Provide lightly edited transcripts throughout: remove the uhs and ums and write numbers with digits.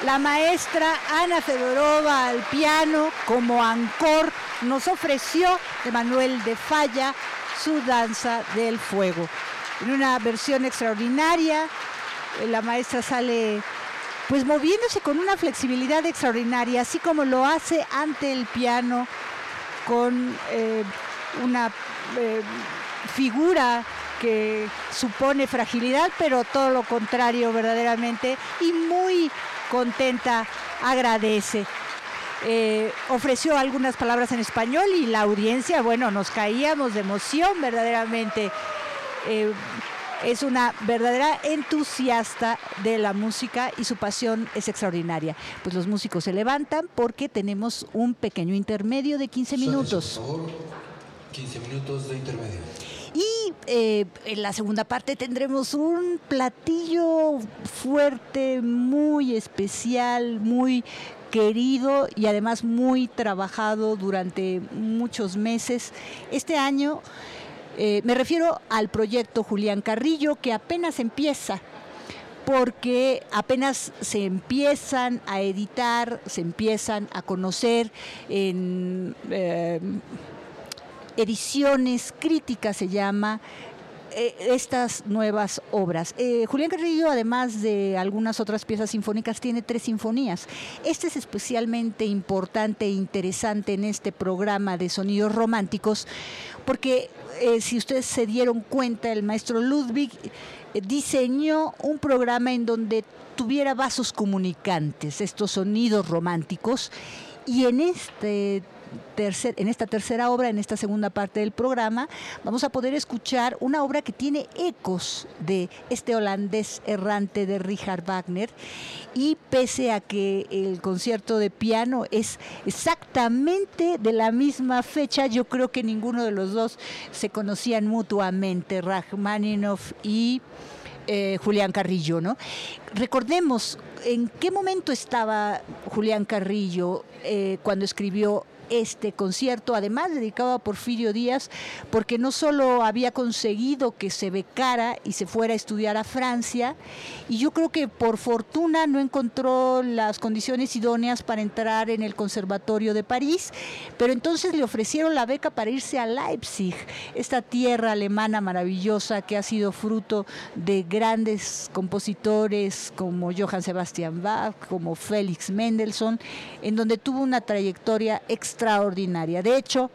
La maestra Ana Fedorova al piano como encore nos ofreció de Manuel de Falla su Danza del Fuego. En una versión extraordinaria, la maestra sale pues moviéndose con una flexibilidad extraordinaria, así como lo hace ante el piano con una figura que supone fragilidad, pero todo lo contrario verdaderamente, y muy contenta, agradece. Ofreció algunas palabras en español y la audiencia, bueno, nos caíamos de emoción verdaderamente. Es una verdadera entusiasta de la música y su pasión es extraordinaria. Pues los músicos se levantan porque tenemos un pequeño intermedio de 15 minutos. Por favor, 15 minutos de intermedio. Y en la segunda parte tendremos un platillo fuerte, muy especial, muy querido y además muy trabajado durante muchos meses. Este año me refiero al proyecto Julián Carrillo, que apenas empieza, porque apenas se empiezan a editar, se empiezan a conocer en ediciones críticas, se llama, estas nuevas obras. Julián Carrillo, además de algunas otras piezas sinfónicas, tiene 3 sinfonías. Este es especialmente importante e interesante en este programa de sonidos románticos, porque si ustedes se dieron cuenta, el maestro Ludwig diseñó un programa en donde tuviera vasos comunicantes, estos sonidos románticos, y en esta tercera obra, en esta segunda parte del programa, vamos a poder escuchar una obra que tiene ecos de este holandés errante de Richard Wagner, y pese a que el concierto de piano es exactamente de la misma fecha, yo creo que ninguno de los dos se conocían mutuamente, Rachmaninoff y Julián Carrillo, ¿no? Recordemos en qué momento estaba Julián Carrillo cuando escribió este concierto, además dedicado a Porfirio Díaz, porque no solo había conseguido que se becara y se fuera a estudiar a Francia, y yo creo que por fortuna no encontró las condiciones idóneas para entrar en el Conservatorio de París, pero entonces le ofrecieron la beca para irse a Leipzig, esta tierra alemana maravillosa que ha sido fruto de grandes compositores como Johann Sebastian Bach, como Félix Mendelssohn, en donde tuvo una trayectoria extraordinaria. De hecho,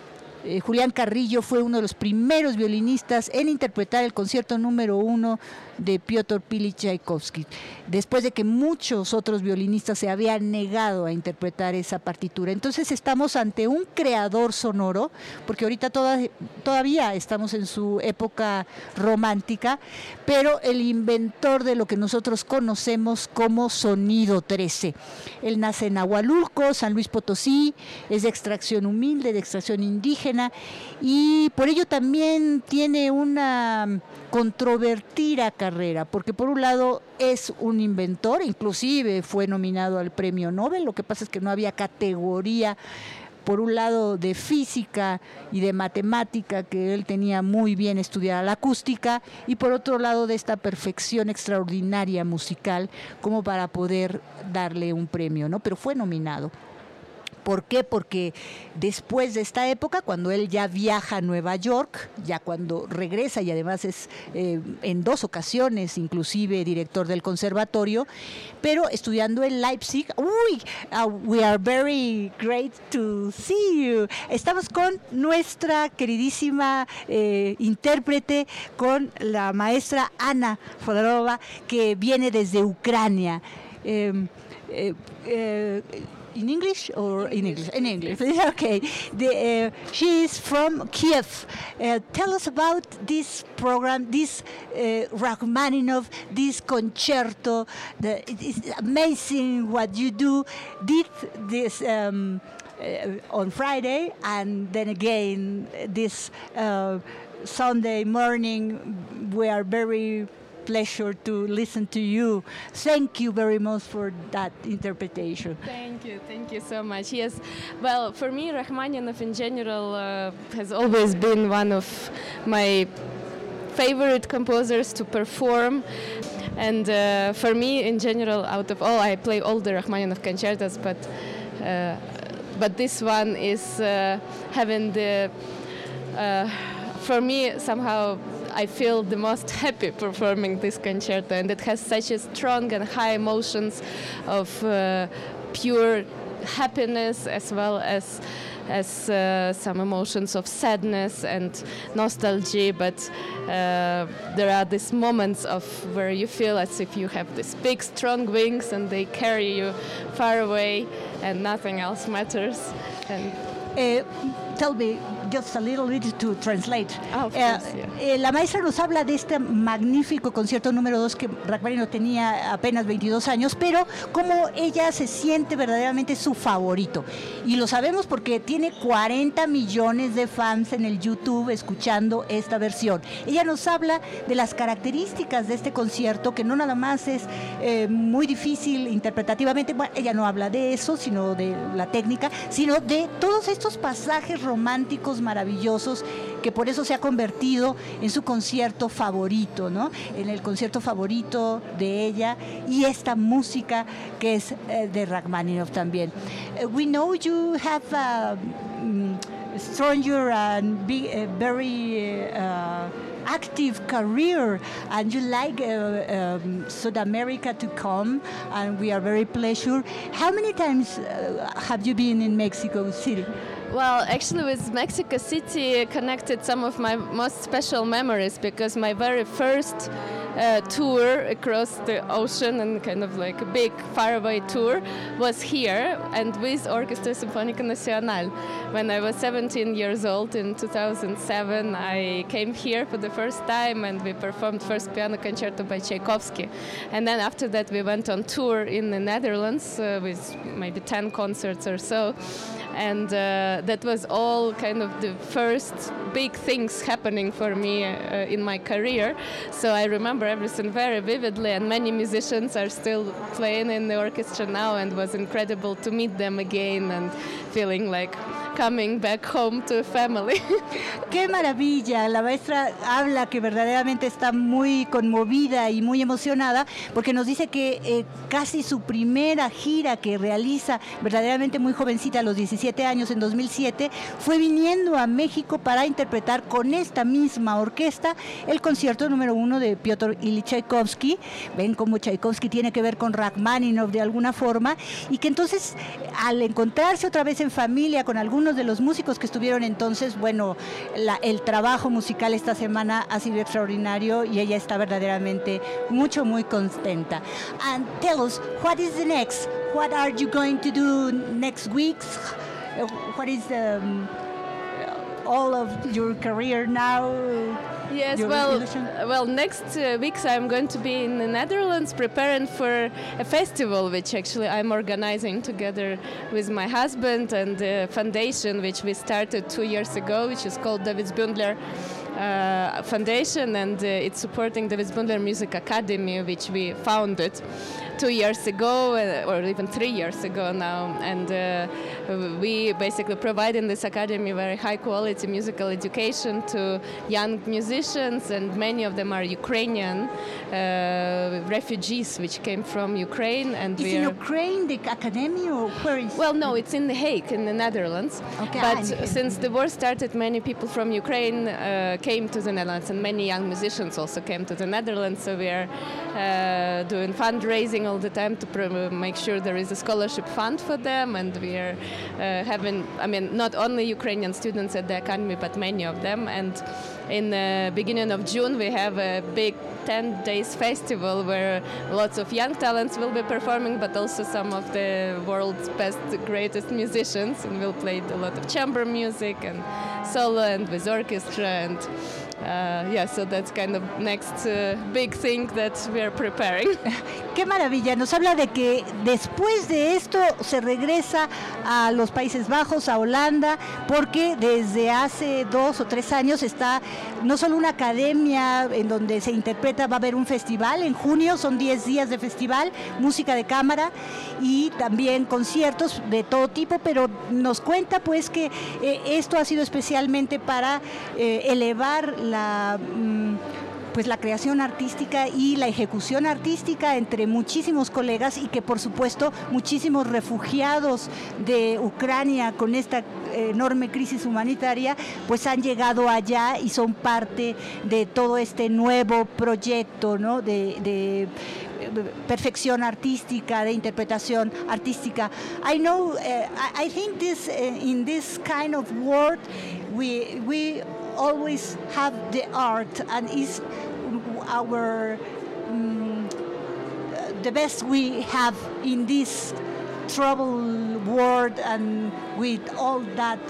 Julián Carrillo fue uno de los primeros violinistas en interpretar el concierto número 1 de Piotr Ilich Tchaikovsky, después de que muchos otros violinistas se habían negado a interpretar esa partitura. Entonces estamos ante un creador sonoro, porque ahorita todavía estamos en su época romántica, pero el inventor de lo que nosotros conocemos como sonido 13. Él nace en Ahualulco, San Luis Potosí, es de extracción humilde, de extracción indígena, y por ello también tiene una controvertida carrera, porque por un lado es un inventor, inclusive fue nominado al Premio Nobel. Lo que pasa es que no había categoría, por un lado de física y de matemática, que él tenía muy bien estudiada la acústica, y por otro lado de esta perfección extraordinaria musical como para poder darle un premio, ¿no? Pero fue nominado. ¿Por qué? Porque después de esta época, cuando él ya viaja a Nueva York, ya cuando regresa, y además es en 2 ocasiones inclusive director del conservatorio, pero estudiando en Leipzig. We are very great to see you. Estamos con nuestra queridísima intérprete, con la maestra Ana Fedorova, que viene desde Ucrania. In English or in English? In English. Okay. She is from Kiev. Tell us about this program, this Rachmaninoff, this concerto. It is amazing what you do. Did this on Friday, and then again this Sunday morning. We are very pleasure to listen to you. Thank you very much for that interpretation. Thank you so much. Yes, well, for me, Rachmaninoff in general has always been one of my favorite composers to perform. And for me, in general, out of all, I play all the Rachmaninoff concertos, but this one is having the, for me, somehow I feel the most happy performing this concerto, and it has such a strong and high emotions of pure happiness, as well as some emotions of sadness and nostalgia, but there are these moments of where you feel as if you have these big strong wings and they carry you far away and nothing else matters. And tell me just a little bit to translate. Of course, yeah. La maestra nos habla de este magnífico concierto número 2 que Rachmaninoff tenía apenas 22 años, pero como ella se siente verdaderamente su favorito. Y lo sabemos porque tiene 40 millones de fans en el YouTube escuchando esta versión. Ella nos habla de las características de este concierto, que no nada más es muy difícil interpretativamente. Bueno, ella no habla de eso, sino de la técnica, sino de todos estos pasajes románticos maravillosos, que por eso se ha convertido en su concierto favorito, ¿no? En el concierto favorito de ella, y esta música que es de Rachmaninoff también. We know you have a stronger and very active career, and you like South America to come, and we are very pleasure. How many times have you been in Mexico City? Well, actually, with Mexico City connected some of my most special memories, because my very first tour across the ocean, and kind of like a big faraway tour, was here and with Orchestra Sinfónica Nacional. When I was 17 years old in 2007, I came here for the first time and we performed first piano concerto by Tchaikovsky. And then after that we went on tour in the Netherlands with maybe 10 concerts or so. And that was all kind of the first big things happening for me in my career. So I remember everything very vividly, and many musicians are still playing in the orchestra now, and it was incredible to meet them again and feeling like coming back home to family. ¡Qué maravilla! La maestra habla que verdaderamente está muy conmovida y muy emocionada, porque nos dice que casi su primera gira que realiza, verdaderamente muy jovencita, a los 17 años, en 2007, fue viniendo a México para interpretar con esta misma orquesta el concierto número 1 de Piotr Ilich Tchaikovsky. Ven cómo Tchaikovsky tiene que ver con Rachmaninoff de alguna forma, y que entonces, al encontrarse otra vez en familia con algunos de los músicos que estuvieron entonces, bueno, el trabajo musical esta semana ha sido extraordinario y ella está verdaderamente muy contenta. And tell us, what is the next? What are you going to do next week? What is all of your career now? Yes, well, next weeks I'm going to be in the Netherlands preparing for a festival which actually I'm organizing together with my husband and the foundation which we started 2 years ago, which is called Davids Bündler Foundation, and it's supporting Davids Bündler Music Academy, which we founded 2 years ago, or even 3 years ago now, and we basically provide in this academy very high quality musical education to young musicians, and many of them are Ukrainian refugees which came from Ukraine. And is in Ukraine the academy, or where is? Well, no, it's in The Hague in the Netherlands. Okay, but since the war started, many people from Ukraine came to the Netherlands, and many young musicians also came to the Netherlands. So we are doing fundraising all the time to make sure there is a scholarship fund for them, and we are having, I mean, not only Ukrainian students at the academy, but many of them. And in the beginning of June, we have a big 10 days festival where lots of young talents will be performing, but also some of the world's best, greatest musicians, and we'll play a lot of chamber music and solo and with orchestra, and so that's kind of next big thing that we are preparing. ¡Qué maravilla! Nos habla de que después de esto se regresa a los Países Bajos, a Holanda, porque desde hace 2 o 3 años está no solo una academia en donde se interpreta, va a haber un festival en junio, son 10 días de festival, música de cámara y también conciertos de todo tipo, pero nos cuenta pues que esto ha sido especialmente para elevar pues la creación artística y la ejecución artística entre muchísimos colegas, y que por supuesto muchísimos refugiados de Ucrania con esta enorme crisis humanitaria pues han llegado allá y son parte de todo este nuevo proyecto, ¿no? de perfección artística, de interpretación artística. I know, I think this in this kind of world we always have the art, and is our the best we have in this troubled world, and with all that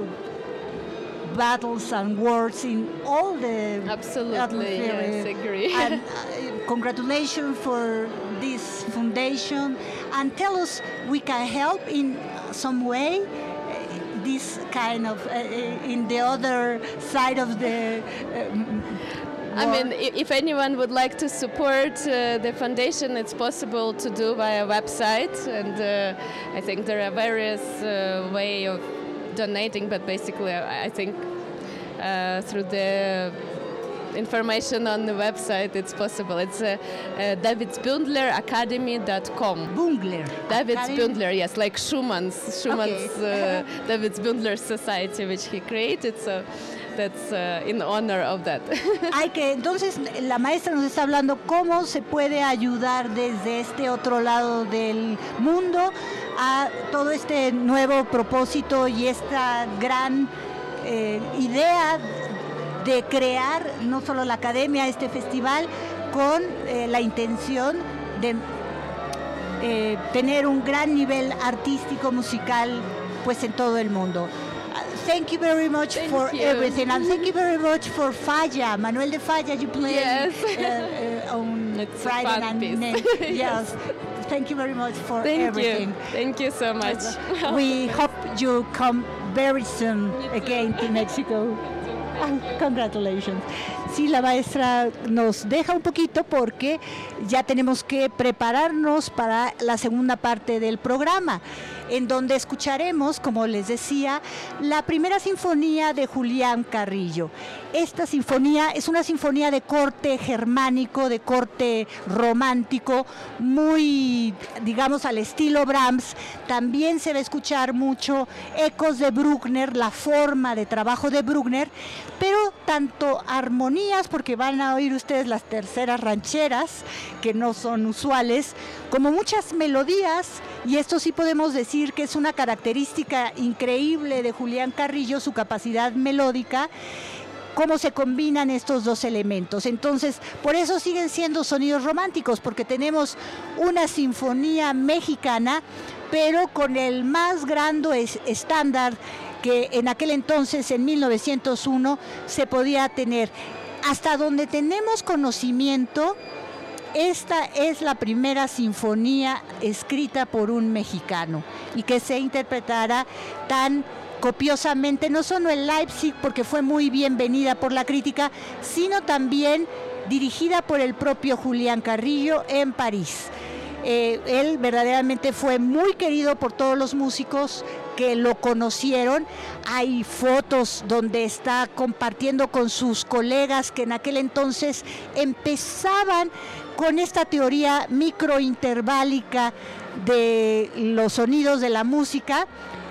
battles and wars in all the absolutely, yes, agree. And congratulations for this foundation, and tell us we can help in some way. This kind of in the other side of the I mean, if anyone would like to support the foundation, it's possible to do via website, and I think there are various way of donating, but basically I think through the information on the website it's possible. It's davidsbundleracademy.com. Bundler. Davidsbundler, yes, like Schumann's Okay. Davidsbundler Society, which he created, so that's in honor of that. Entonces la maestra nos está hablando cómo se puede ayudar desde este otro lado del mundo a todo este nuevo propósito y esta gran idea de crear no solo la academia, este festival, con la intención de tener un gran nivel artístico, musical, pues en todo el mundo. Thank you very much for everything, and thank you very much for Falla, Manuel de Falla. You play on it's Friday night. Yes. Thank you very much for everything. Thank you so much. We hope you come very soon again to Mexico. Congratulations. Sí, la maestra nos deja un poquito porque ya tenemos que prepararnos para la segunda parte del programa, en donde escucharemos, como les decía, la primera sinfonía de Julián Carrillo. Esta sinfonía es una sinfonía de corte germánico, de corte romántico, muy, digamos, al estilo Brahms. También se va a escuchar mucho ecos de Bruckner, la forma de trabajo de Bruckner, pero tanto armonías, porque van a oír ustedes las terceras rancheras, que no son usuales, como muchas melodías, y esto sí podemos decir que es una característica increíble de Julián Carrillo, su capacidad melódica, cómo se combinan estos dos elementos. Entonces, por eso siguen siendo sonidos románticos, porque tenemos una sinfonía mexicana, pero con el más grande estándar que en aquel entonces, en 1901, se podía tener. Hasta donde tenemos conocimiento, esta es la primera sinfonía escrita por un mexicano y que se interpretará tan copiosamente, no solo en Leipzig, porque fue muy bienvenida por la crítica, sino también dirigida por el propio Julián Carrillo en París. Él verdaderamente fue muy querido por todos los músicos que lo conocieron. Hay fotos donde está compartiendo con sus colegas que en aquel entonces empezaban con esta teoría microinterválica de los sonidos de la música.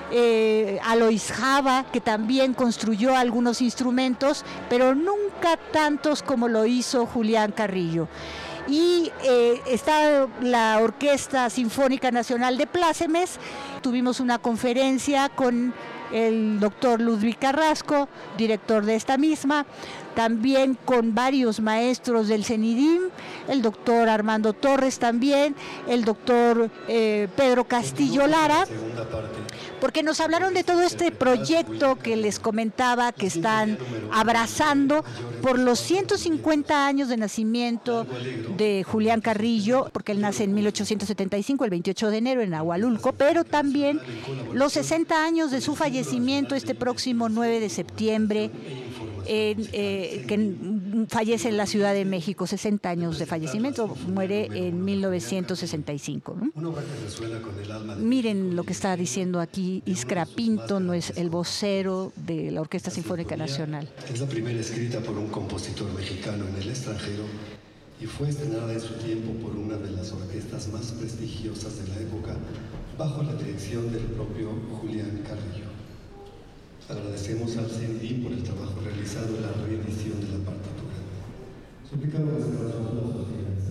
Alois Java, que también construyó algunos instrumentos, pero nunca tantos como lo hizo Julián Carrillo. Y está la Orquesta Sinfónica Nacional de Plácemes. Tuvimos una conferencia con el doctor Ludwig Carrasco, director de esta misma, también con varios maestros del CENIDIM, el doctor Armando Torres también, el doctor Pedro Castillo Lara, porque nos hablaron de todo este proyecto que les comentaba que están abrazando por los 150 años de nacimiento de Julián Carrillo, porque él nace en 1875, el 28 de enero en Ahualulco, pero también los 60 años de su fallecimiento este próximo 9 de septiembre que fallece en la Ciudad de México, 60 años de fallecimiento, muere en 1965. ¿No? Miren lo que está diciendo aquí Iskra Pinto, no es el vocero de la Orquesta Sinfónica Nacional. Es la primera escrita por un compositor mexicano en el extranjero y fue estrenada en su tiempo por una de las orquestas más prestigiosas de la época, bajo la dirección del propio Julián Carrillo. Agradecemos al CNI por el trabajo realizado en la reedición de la partitura. Suplicamos que los ojos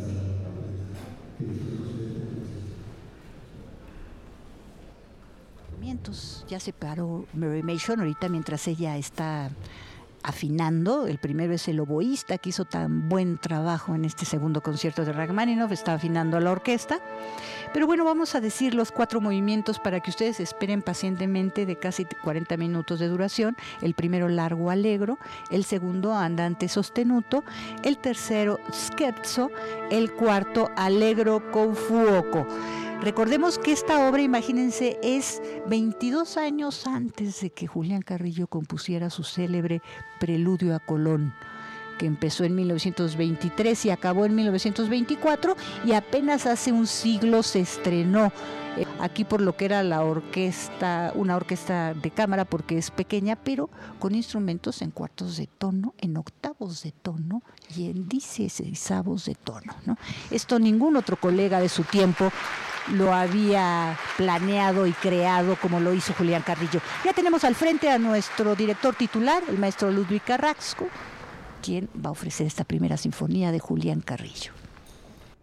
ya se paró Mary Mashon ahorita mientras ella está afinando. El primero es el oboísta que hizo tan buen trabajo en este segundo concierto de Rachmaninoff, está afinando a la orquesta. Pero bueno, vamos a decir los 4 movimientos para que ustedes esperen pacientemente, de casi 40 minutos de duración. El primero, largo allegro; el segundo, andante sostenuto; el tercero, scherzo; el cuarto, allegro con fuoco. Recordemos que esta obra, imagínense, es 22 años antes de que Julián Carrillo compusiera su célebre Preludio a Colón, que empezó en 1923 y acabó en 1924, y apenas hace un siglo se estrenó aquí por lo que era la orquesta, una orquesta de cámara, porque es pequeña, pero con instrumentos en cuartos de tono, en octavos de tono y en 16avos de tono, ¿no? Esto ningún otro colega de su tiempo lo había planeado y creado como lo hizo Julián Carrillo. Ya tenemos al frente a nuestro director titular, el maestro Ludwig Carrasco, quien va a ofrecer esta primera sinfonía de Julián Carrillo.